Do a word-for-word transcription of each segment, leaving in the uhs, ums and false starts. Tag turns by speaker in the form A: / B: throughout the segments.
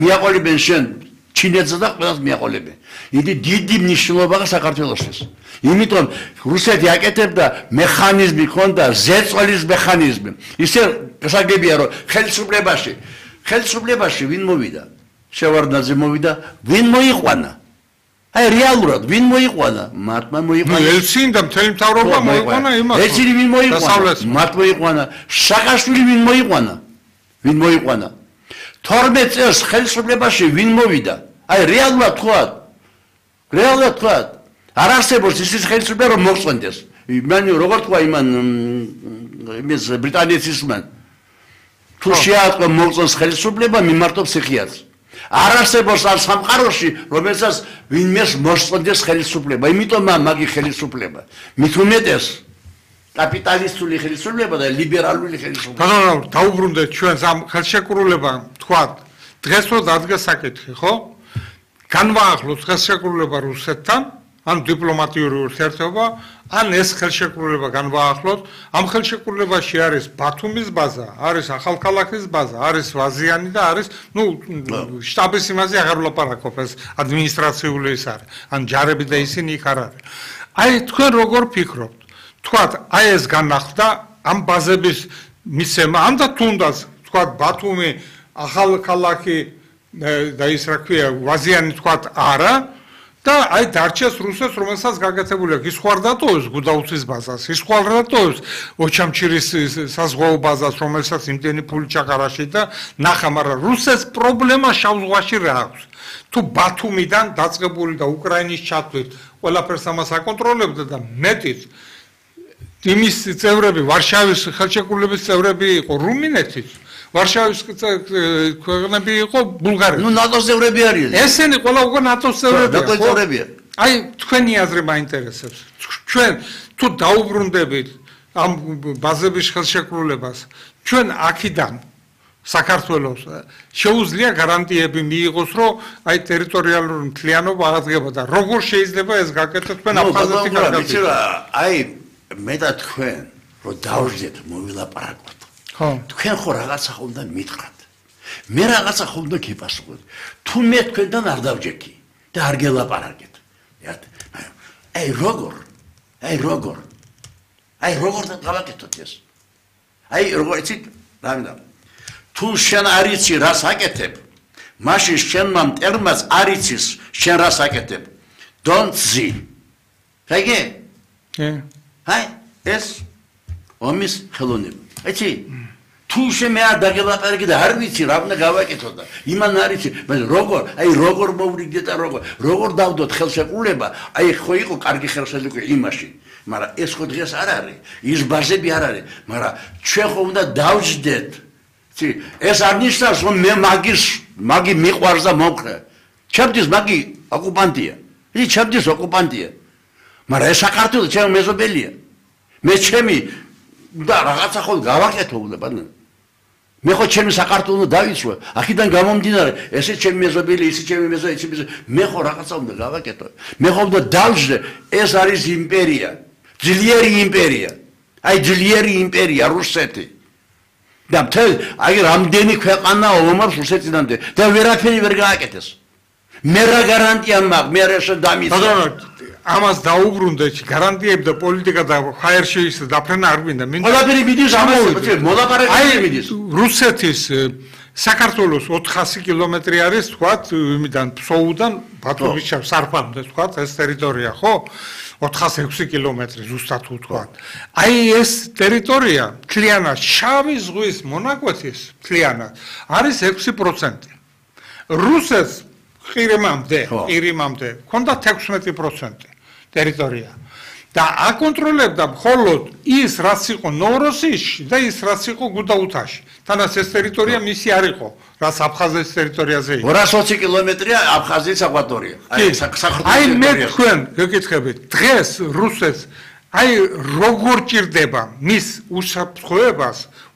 A: მიაყოლებენ შენ ჩინეთს და ყველას მიაყოლებენ. იგი დიდი მნიშვნელობაა საქართველოსთვის. იმიტომ რუსეთი აკეთებდა მექანიზმი ქონდა ზეწოლის მექანიზმი. ისე გასაგებია რომ ხელისუფლებაში ხელისუფლებაში ვინ მოვიდა? შევარდნაძე მოვიდა, ვინ მოიყვანა? აი რეალურად ვინ მოიყვანა? მართმა მოიყვანა.
B: ელცინი და მთელი მთავრობა მოიყვანა იმას.
A: ელცინი ვინ მოიყვანა? მათ მოიყვანა. შაკაშვილი ვინ მოიყვანა? ვინ მოიყვანა? თორმეტ წელს ხელისუფლებაში ვინ მოვიდა? აი რეალურად თქვა. რეალურად თქვა. არ არსებობს ის ხელისუფლება რომ მოხსენდეს. მან როგორ თქვა იმან იმის ბრიტანეთის ისმან. თუ შეატყო მოხსენს ხელისუფლება მიმართობს სიხიათს. არ არსებობს ამ სამყაროში რომელსაც ვინმეს მოსწონდეს ხელისუფლება. იმიტომ მაგი ხელისუფლება. მით უმეტეს კაპიტალისტური ხელისუფლება და ლიბერალური ხელისუფლება.
B: ბატონო, დაუბრუნდეთ ჩვენს ამ ხელშეკრულება თქვა დღეს რო დადგა საკითხი, ხო? განვაახლოთ ხელშეკრულება რუსეთთან, ან დიპლომატიური ურთიერთობა, ან ეს ხელშეკრულება განვაახლოთ. ამ ხელშეკრულებაში არის ბათუმის ბაზა, არის ახალქალაქის ბაზა, არის ვაზიანი და არის, ნუ შტაბის იმაზე აღარ ვლაპარაკობ, ეს ადმინისტრაციული ის არის, ან ჯარები და ისინი იქ არ არის. აი თქვენ როგორ ფიქრობთ? თქვათ, აი ეს განახლდა ამ ბაზების მიცემა, ან და თუნდაც თქვათ ბათუმი, ახალქალაქი და ის რა ქვია, ვაზიანი თქვათ არა და აი დარჩეს რუსეთს, რომელსაც გაგაცებული აქვს. ის ხო არ დატოვებს გუდაუთის ბაზას, ის ხო არ დატოვებს ოჩამჩირის საზღვაო ბაზას, რომელსაც იმდენი ფული ჩაყარაში და ნახა, მაგრამ რუსეთს პრობლემა შავ ზღვაში რა აქვს. თუ ბათუმიდან დაწყებული და უკრაინის ჩათვლით ყველაფერს ამას აკონტროლებდა და მეტიც იმის წევრები, ვარშავის ხელშეკრულების წევრები იყო რუმინეთის, ვარშავის ქვეყნები იყო ბულგარეთი.
A: ნუ ნატოს წევრები არიან.
B: ესენი ყველა უკვე ნატოს წევრებია.
A: ნატოს წევრებია.
B: აი თქვენი აზრი მაინტერესებს. ჩვენ თუ დაუბრუნდებით ამ ბაზების ხელშეკრულებას, ჩვენ აქედან საქართველოს შეუძლია გარანტიები მიიღოს, რომ აი ტერიტორიალური მთლიანობა აღდგება და როგორ შეიძლება ეს გაკეთდეს თქვენ აფხაზეთი გარანტია.
A: აი მე და თქვენ რომ დავждეთ მოვილაპარაკოთ.
B: ხო.
A: თქვენ ხო რაღაცა ხო უნდა მითხრათ. მე რაღაცა ხო უნდა გიპასუხოთ. თუ მე თქვენთან არ დავჯექი და არ გელაპარაკეთ. აი როგორ? აი როგორ? აი როგორ დავაკეთოთ ეს? აი როგორ იცით? რამდა. თუ შენ არ იცი რას აკეთებ, მაშინ შენმა მტერმაც არ იცის შენ რას აკეთებ. Don't see. გაიგე?
B: კი.
A: აი ეს ომის ხელოვნება. იცი? თუ შენ მე არ დაგელაპარაკე და არ ვიცი რა უნდა გავაკეთო და იმან არ იცი, მაგრამ როგორ, აი როგორ მოვრიგდეთ და როგორ, როგორ დავდოთ ხელშეკრულება, აი ხო იყო კარგი ხელშეკრულება იმაში, მაგრამ ეს ხო დღეს არ არის, ის ბაზები არ არის, მაგრამ ჩვენ ხო უნდა დავждეთ. იცი? ეს არ ნიშნავს რომ მე მაგის, მაგი მიყვარს და მომხრე. ჩემთვის მაგი ოკუპანტია. იცი, ჩემთვის ოკუპანტია. მაგრამ ეს საქართველო ჩემი მეზობელია. მე ჩემი და რაღაცა ხო გავაკეთო უნდა ბატონო. მე ხო ჩემი საქართველო უნდა დავიცვე. აქედან გამომდინარე, ესე ჩემი მეზობელი, ისე ჩემი მეზობელი, ისე მე ხო რაღაცა უნდა გავაკეთო. მე ხო უნდა დავждე, ეს არის იმპერია. ძლიერი იმპერია. აი ძლიერი იმპერია რუსეთი. და მთელ აი რამდენი ქვეყანა ომობს რუსეთიდან და ვერაფერი ვერ გააკეთეს. მე რა გარანტია მაქვს, მე რა შემდამის.
B: ამას დაუბრუნდეთ, გარანტიები და პოლიტიკა და ჰაერში ის დაფრენა არ გვინდა.
A: ყველაფერი მიდის ამაზე, მოლაპარაკება მიდის.
B: რუსეთის საქართველოს ოთხასი კილომეტრი არის, თქვათ, იმიდან ფსოუდან ბათუმის სარფამდე, თქვათ, ეს ტერიტორია, ხო? ოთხას ექვსი კილომეტრი ზუსტად თქვათ. აი ეს ტერიტორია მთლიანად შავი ზღვის მონაკვეთის მთლიანად არის ექვსი პროცენტი. რუსეთს ყირიმამდე, ყირიმამდე ქონდა ექვსმეტი პროცენტი ტერიტორია. და აკონტროლებდა მხოლოდ ის, რაც იყო ნოვოროსიისში და ის, რაც იყო გუდაუთაში. თანაც ეს ტერიტორია მისი არ იყო, რაც აფხაზეთის ტერიტორიაზე იყო.
A: ორას ოცი კილომეტრია აფხაზეთის აკვატორია.
B: აი მე თქვენ გეკითხებით, დღეს რუსეთს აი როგორ ჭირდება მის უსაფრთხოებას,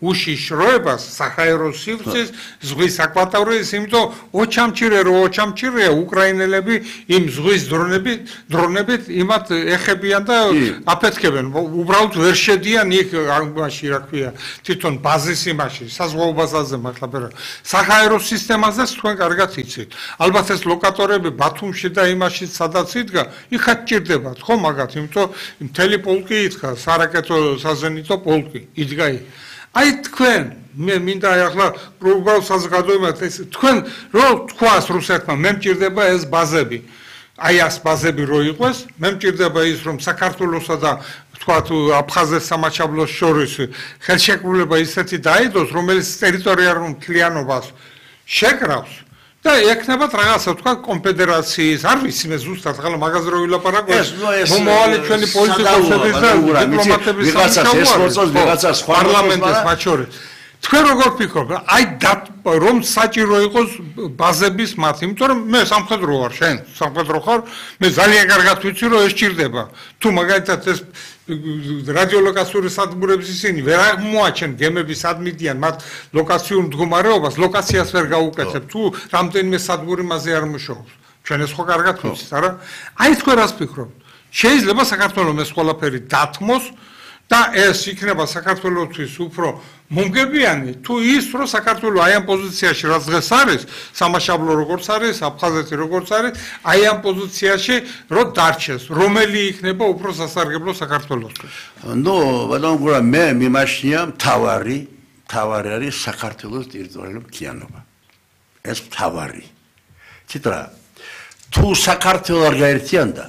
B: უშიშროებას საჰაერო სივრცის ზღვის აკვატორიის, იმიტომ ოჩამჭირე რო ოჩამჭირეა უკრაინელები იმ ზღვის დრონებით დრონებით იმათ ეხებიან და აფეთქებენ. უბრალოდ ვერ შედიან იქ ამაში რა ქვია თვითონ ბაზის იმაში საზღვაო ბაზაზე მართლა საჰაერო სისტემაზეც თქვენ კარგად იცით. ალბათ ეს ლოკატორები ბათუმში და იმაში სადაც იდგა, იქაც ჭირდებათ ხო მაგათ, იმიტომ მთელი პოლკი იდგა, სარაკეტო საზენიტო პოლკი იდგა იქ. აი თქვენ მე მინდა ახლა უბრალოდ საზოგადოებად ეს თქვენ რო თქვას რუსეთმა მე მჭირდება ეს ბაზები. აი ეს ბაზები რო იყოს, მე მჭირდება ის რომ საქართველოსა და თქვათ აფხაზეთის სამაჩაბლოს შორის ხელშეკრულება ისეთი დაიდოს, რომელიც ტერიტორიულ მთლიანობას შეკრავს და ექნებათ რაღაცა თქვა კონფედერაციის არ ვიცი მე ზუსტად ახლა მაგაზე რო ვილაპარაკო მომავალი ჩვენი პოლიტიკოსების და დიპლომატების
A: სამშობლოს
B: პარლამენტის მათ შორის თქვენ როგორ ფიქრობთ აი რომ საჭირო იყოს ბაზების მათ იმიტომ რომ მე სამხედრო ვარ შენ სამხედრო ხარ მე ძალიან კარგად ვიცი რომ ეს ჭირდება თუ მაგალითად ეს რადიოლოკაციური სადგურების ისინი ვერ აღმოაჩენ გემების ადმიდიან მათ ლოკაციურ მდგომარეობას ლოკაციას ვერ გაუკეთებ თუ რამდენიმე სადგური მასზე არ მუშაობს ჩვენ ეს ხო კარგად ვიცით არა აი თქვენ რას ფიქრობთ შეიძლება საქართველოს ეს ყველაფერი დათმოს და ეს იქნება საქართველოსთვის უფრო მომგებიანი თუ ის რომ საქართველოს აი ამ პოზიციაში რაც დღეს არის სამაშაბლო როგორც არის აფხაზეთი როგორც არის აი ამ პოზიციაში რომ დარჩეს რომელი იქნება უფრო სასარგებლო საქართველოსთვის
A: ნუ ბატონო გურა მე მიმაშნია მთავარი მთავარი არის საქართველოს ტერიტორიული მთლიანობა ეს მთავარი ციტრა თუ საქართველოს არ გაერთიანდა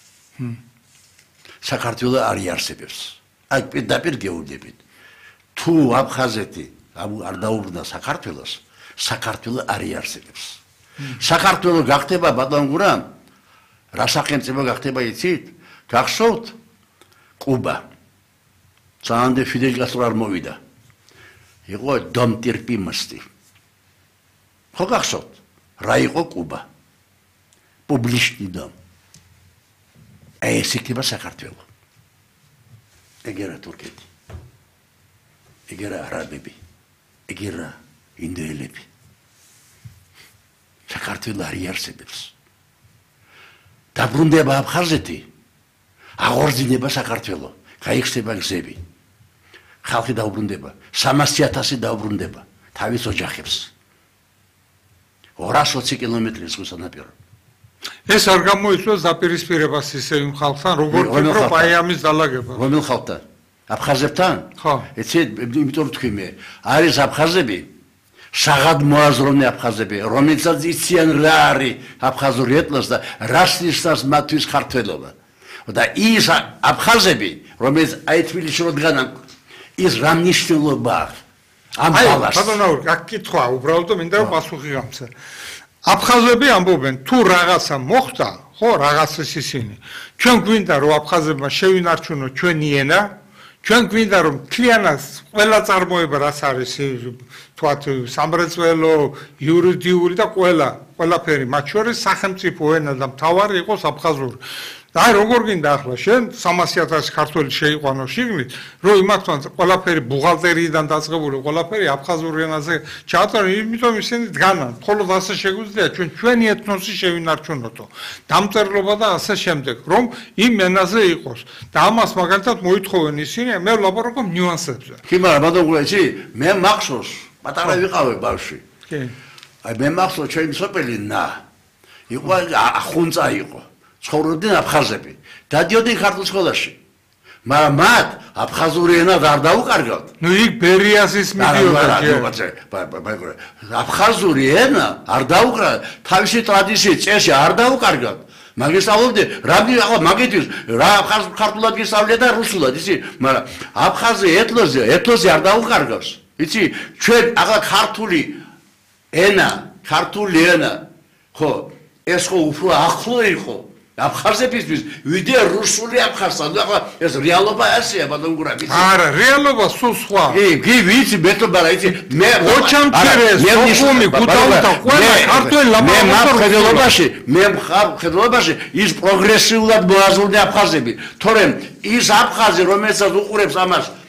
A: საქართველოს არ იარსებებს აი პირდაპირ გეუბნებით თუ აფხაზეთი არ დაუბრუნდა საქართველოს საქართველოს არ იარსებებს საქართველოს გახდება ბატონ გურა რა სახელმწიფო გახდება იცით გახსოვთ კუბა ძალიან ფიდელ კასტრო არ მოვიდა იყო დომ ტერპიმოსტი ხო გახსოვთ რა იყო კუბა პუბლიშნი დომ ეს იქნება საქართველოს ეგერა თურქეთი ეგერა არაბები ეგერა ინდოელები საქართველოს არ იარსებებს დაბრუნდება აფხაზეთი აღორძინება საქართველოს გაიხსნება გზები ხალხი დაუბრუნდება სამასი ათასი დაუბრუნდება თავის ოჯახებს ორას ოცი კილომეტრის ზღვის სანაპირო
B: ეს არ გამოიწვევს დაპირისპირებას ისე იმ ხალხთან როგორ ფიქრობ აი ამის დალაგება
A: რომელ ხალხთან აფხაზებთან
B: ხო
A: ეცე იმიტომ თქვი მე არის აფხაზები საღად მოაზროვნე აფხაზები რომელსაც იციან რა არის აფხაზური ეთნოს და რას ნიშნავს მათთვის ქართველობა და ის აფხაზები რომელიც აი თბილისში როდგანან ის რა მნიშვნელობა აქვს ამ ბალას
B: აი ბატონო აქ კითხვა უბრალოდ მინდა რომ პასუხი გამცა აფხაზები ამბობენ თუ რაღაცა მოხდა ხო რაღაცის ისინი ჩვენ გვინდა რომ აფხაზებმა შევინარჩუნოთ ჩვენი ენა ჩვენ გვინდა რომ მთლიანად ყველა წარმოება რაც არის თქვათ სამრეწველო იურიდიული და ყველა ყველაფერი მათ შორის სახელმწიფო ენა და მთავარი იყოს აფხაზური და აი როგორ გინდა ახლა შენ სამასი ათასი ქართველი შეიყვანო შიგნით რომ იმათთან ყველაფერი ბუღალტერიიდან დაწყებული ყველაფერი აფხაზურ ენაზე ჩაატარო იმიტომ ისინი დგანან მხოლოდ ასე შეგვიძლია ჩვენ ჩვენი ეთნოსი შევინარჩუნოთო დამწერლობა და ასე შემდეგ რომ იმ ენაზე იყოს და ამას მაგალითად მოითხოვენ ისინი მე ვლაპარაკობ ნიუანსებზე
A: კი მაგრამ ბატონო იცი მე მახსოვს პატარა ვიყავი ბავშვი
B: კი
A: აი მე მახსოვს ჩემი სოფელი ნა იყო ახუნწა იყო ცხოვრობდნენ აფხაზები დადიოდნენ ქართულ სკოლაში მაგრამ მათ აფხაზური ენა არ დაუკარგავთ
B: ნუ იქ ბერიასის მიდიოდა
A: აფხაზური ენა არ დაუკარგავთ თავისი ტრადიციის წესი არ დაუკარგავთ მაგისავლობდი რამე ახლა მაგითვის რა ქართულად გისავლია და რუსულად იცი მაგრამ აფხაზი ეთნოზე ეთნოზე არ დაუკარგავს იცი ჩვენ ახლა ქართული ენა ქართული ენა ხო ეს ხო უფრო ახლო იყო აფხაზებისთვის ვიდე რუსული აფხაზთან ახლა ეს რეალობა ასეა ბატონ გურა ვიცი
B: არა რეალობა სულ სხვა
A: კი კი ვიცი მეტო ბარა იცი მე
B: ოჩამჭერე სოხუმი გუდაუთა ყველა ქართველი
A: ლაპარაკობს მე მხედველობაში ის პროგრესიულად მოაზროვნე აფხაზები თორემ ის აფხაზი რომელსაც უყურებს ამას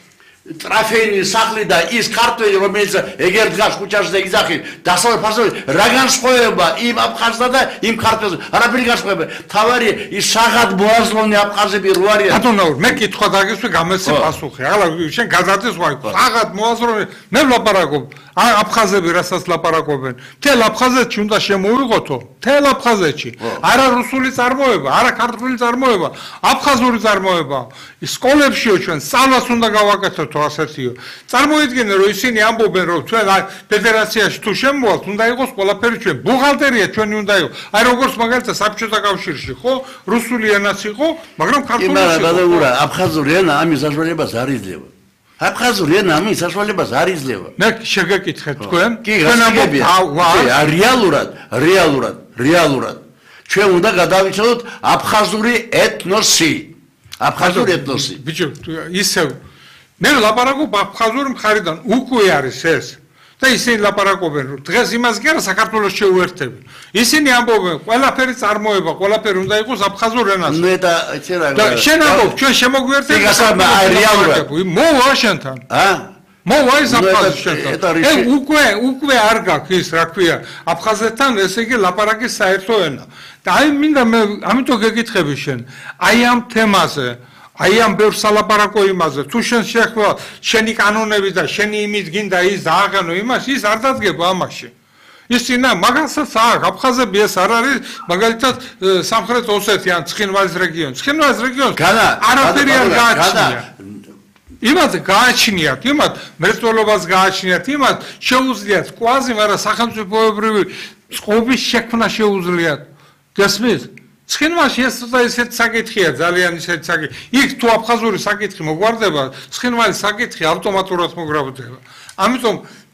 A: ტრაფენი სახლი და ის ქართველი რომელიც ეგერ დგას ქუჩაში და იძახი დასავლეთ ფასადზე რა განსხვავება იმ აფხაზსა და იმ ქართველს არაფერი განსხვავება თავარი ის საღად მოაზროვნე აფხაზები რო არიან
B: ბატონო მე კითხვა დაგისვი გამეცე პასუხი ახლა შენ გაზარდეს ვარ საღად მოაზროვნე მე ვლაპარაკობ აფხაზები რასაც ლაპარაკობენ თელ აფხაზეთში უნდა შემოვიღოთო თელ აფხაზეთში არა რუსული წარმოება არა ქართული წარმოება აფხაზური წარმოება სკოლებშიო ჩვენ სწავლას უნდა გავაკეთოთ ასეთიო წარმოიდგინე რომ ისინი ამბობენ რომ ჩვენ ფედერაციაში თუ შემოვალთ უნდა იყოს ყველაფერი ჩვენ ბუღალტერია ჩვენი უნდა იყოს აი როგორც მაგალითად საბჭოთა კავშირში ხო რუსული ენაც იყო მაგრამ ქართული
A: იმარა გადაურა აფხაზური ენა ამის საშუალებას არ იძლევა აფხაზური ენა ამის საშუალებას არ იძლევა
B: მე შეგეკითხეთ თქვენ
A: ჩვენ ამბობთ რეალურად რეალურად რეალურად ჩვენ უნდა გადავიცადოთ აფხაზური ეთნოსი აფხაზური ეთნოსი
B: ბიჭო ისევ მე ლაპარაკობ აფხაზური მხარიდან უკვე არის ეს და ისინი ლაპარაკობენ რომ დღეს იმას კი არა საქართველოს შეუერთებენ ისინი ამბობენ ყველაფერი წარმოება ყველაფერი უნდა იყოს აფხაზურ ენაზე
A: მე და იცი რა
B: და შენ ამბობ ჩვენ შემოგვიერთებთ
A: რეალურად
B: მოვა შენთან
A: ა
B: მოვა ის აფხაზი შენთან ე უკვე უკვე არ გაქვს ის რა ქვია აფხაზეთთან ესე იგი ლაპარაკის საერთო ენა და აი მინდა მე ამიტომ გეკითხები შენ აი ამ თემაზე აი ამ ბევრ სალაპარაკო იმაზე თუ შენ შეხვა შენი კანონები და შენი იმით გინდა ის დააღენო იმას ის არ დადგება ამაში ისინა მაგასაც აქ აფხაზები ეს არ არის მაგალითად სამხრეთ ოსეთი ან ცხინვალის რეგიონი ცხინვალის რეგიონს არაფერი არ გააჩნია იმათ გააჩნიათ იმათ მრეწველობას გააჩნიათ იმათ შეუძლიათ კვაზი მაგრამ სახელმწიფოებრივი წყობის შექმნა შეუძლიათ გასმის ცხინვალში ეს ცოტა ისეთი საკითხია ძალიან ისეთი საკითხი იქ თუ აფხაზური საკითხი მოგვარდება ცხინვალის საკითხი ავტომატურად მოგვარდება ამიტომ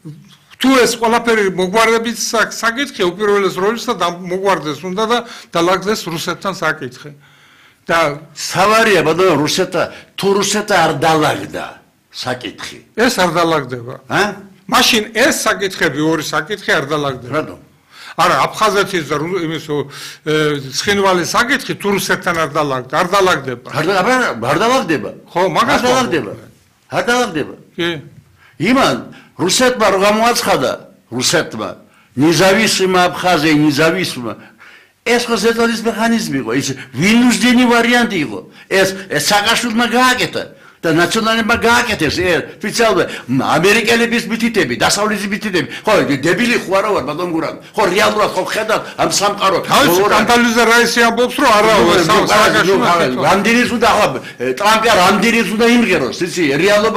B: თუ ეს ყველაფერი მოგვარებით საკითხი უპირველეს როლში და მოგვარდეს უნდა და დალაგდეს რუსეთთან საკითხი და
A: სავარია ბატონო რუსეთა თუ რუსეთა არ დალაგდა საკითხი
B: ეს არ დალაგდება
A: ა
B: მაშინ ეს საკითხები ორი საკითხი არ დალაგდება
A: რატომ
B: არა აფხაზეთის და იმის ცხინვალის საკითხი თუ რუსეთთან არ დალაგდა არ დალაგდება
A: არ დალაგდება
B: ხო მაგას
A: დალაგდება არ დალაგდება
B: კი
A: იმან რუსეთმა რო გამოაცხადა რუსეთმა независимо აფხაზი независимо ეს ხო ზეთოლის მექანიზმი იყო ის ვინუსდენი ვარიანტი იყო ეს ეს სააკაშვილმა გააკეთა და ნაციონალებმა გააკეთეს ოფიციალურად ამერიკელების მითითები დასავლეთის მითითები ხო დებილი ხო არა ვარ ბატონ გურამ ხო რეალურად ხო ხედავ ამ სამყაროს
B: კანტალიზა რაისი ამბობს რომ არა სააკაშვილმა
A: რამდენი უნდა ტრამპი რამდენი უნდა იმღეროს იცი რეალობა